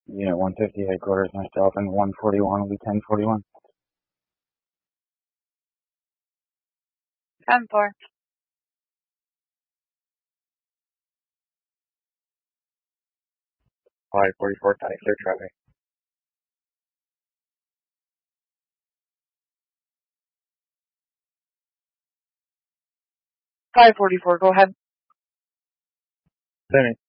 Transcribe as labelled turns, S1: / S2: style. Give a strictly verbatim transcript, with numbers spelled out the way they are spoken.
S1: Unit one fifty headquarters, myself, and one forty-one will be ten forty-one.
S2: ten four.
S1: five forty-four, clear traffic.
S2: five forty-four, go ahead.
S1: Semi.